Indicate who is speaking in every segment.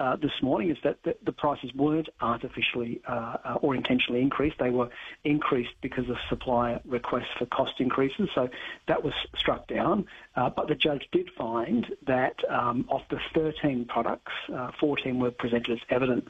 Speaker 1: this morning is that the prices weren't artificially or intentionally increased. They were increased because of supplier requests for cost increases. So that was struck down. But the judge did find that of the 13 products, 14 were presented as evidence.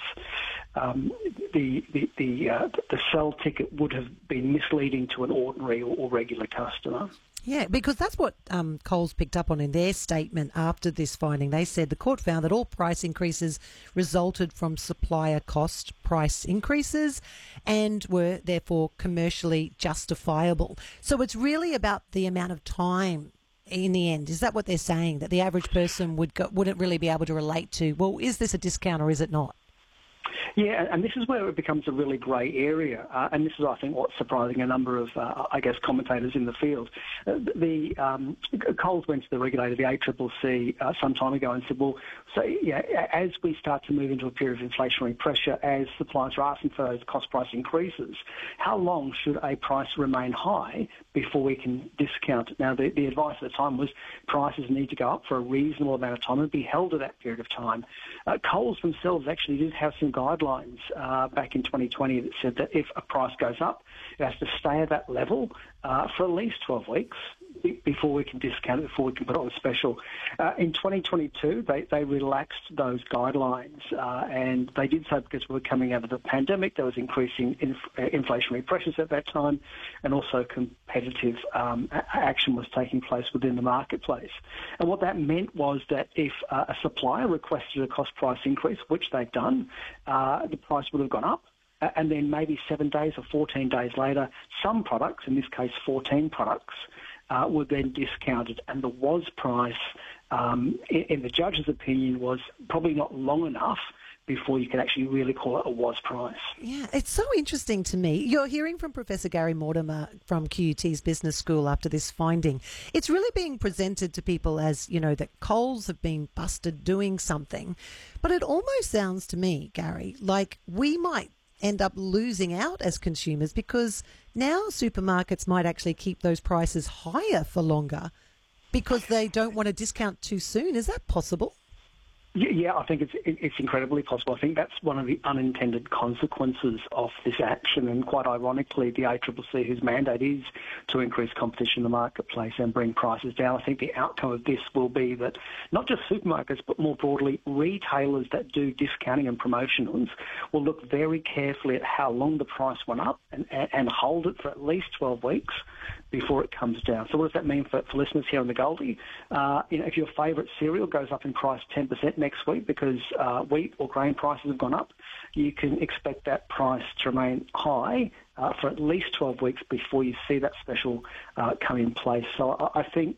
Speaker 1: The sell ticket would have been misleading to an ordinary or regular customer.
Speaker 2: Yeah, because that's what Coles picked up on in their statement after this finding. They said the court found that all price increases resulted from supplier cost price increases and were therefore commercially justifiable. So it's really about the amount of time in the end. Is that what they're saying, that the average person wouldn't really be able to relate to, well, is this a discount or is it not?
Speaker 1: Yeah, and this is where it becomes a really grey area, and this is, I think, what's surprising a number of, commentators in the field. Coles went to the regulator, the ACCC, some time ago and said, well, so as we start to move into a period of inflationary pressure, as suppliers are asking for those cost price increases, how long should a price remain high before we can discount it? Now, the advice at the time was prices need to go up for a reasonable amount of time and be held at that period of time. Coles themselves actually did have some guidelines back in 2020 that said that if a price goes up, it has to stay at that level for at least 12 weeks before we can discount it, before we can put it on special. In 2022, they relaxed those guidelines, and they did so because we were coming out of the pandemic. There was increasing inflationary pressures at that time, and also competitive action was taking place within the marketplace. And what that meant was that if a supplier requested a cost price increase, which they've done, the price would have gone up. And then maybe 7 days or 14 days later, some products, in this case 14 products, were then discounted, and the WAS price, in the judge's opinion, was probably not long enough before you can actually really call it a WAS price.
Speaker 2: Yeah, it's so interesting to me. You're hearing from Professor Gary Mortimer from QUT's Business School after this finding. It's really being presented to people as, that Coles have been busted doing something, but it almost sounds to me, Gary, like we might end up losing out as consumers because now supermarkets might actually keep those prices higher for longer because they don't want to discount too soon. Is that possible?
Speaker 1: Yeah, I think it's incredibly possible. I think that's one of the unintended consequences of this action, and quite ironically, the ACCC, whose mandate is to increase competition in the marketplace and bring prices down, I think the outcome of this will be that not just supermarkets, but more broadly, retailers that do discounting and promotions will look very carefully at how long the price went up and hold it for at least 12 weeks before it comes down. So what does that mean for listeners here on the Goldie? If your favourite cereal goes up in price 10% next week because wheat or grain prices have gone up, you can expect that price to remain high for at least 12 weeks before you see that special come in place. So I think,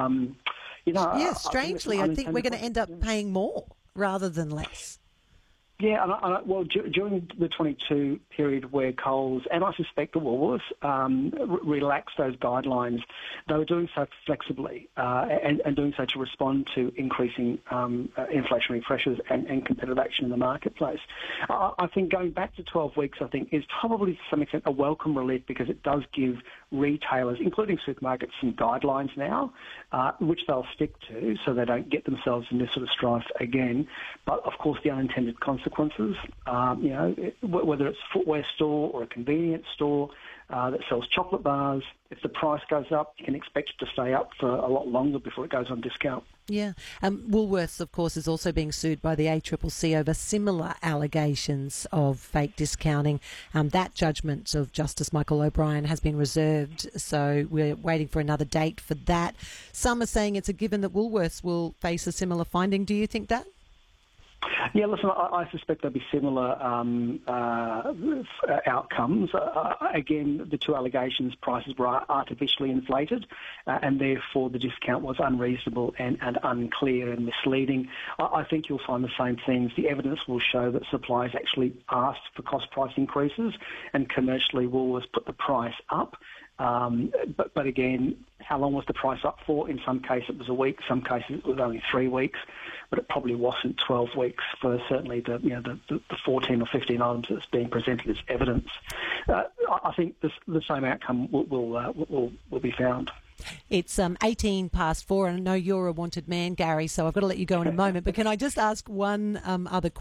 Speaker 2: strangely, I think we're going to end up paying more rather than less.
Speaker 1: Yeah, during the 22 period where Coles, and I suspect the Woolworths, relaxed those guidelines, they were doing so flexibly and doing so to respond to increasing inflationary pressures and competitive action in the marketplace. I think going back to 12 weeks, I think, is probably to some extent a welcome relief because it does give retailers, including supermarkets, some guidelines now, which they'll stick to so they don't get themselves in this sort of strife again. But, of course, the unintended consequences, whether it's a footwear store or a convenience store that sells chocolate bars, if the price goes up, you can expect it to stay up for a lot longer before it goes on discount.
Speaker 2: Yeah. Woolworths, of course, is also being sued by the ACCC over similar allegations of fake discounting. That judgment of Justice Michael O'Brien has been reserved, so we're waiting for another date for that. Some are saying it's a given that Woolworths will face a similar finding. Do you think that?
Speaker 1: Yeah, listen, I suspect there'll be similar outcomes. Again, the two allegations, prices were artificially inflated, and therefore the discount was unreasonable and unclear and misleading. I think you'll find the same things. The evidence will show that suppliers actually asked for cost price increases, and commercially Woolworths put the price up. But again, how long was the price up for? In some cases it was a week, some cases it was only 3 weeks, but it probably wasn't 12 weeks for certainly the 14 or 15 items that's being presented as evidence. I think the same outcome will be found.
Speaker 2: It's 18 past 4, and I know you're a wanted man, Gary, so I've got to let you go in a moment. But can I just ask one other question?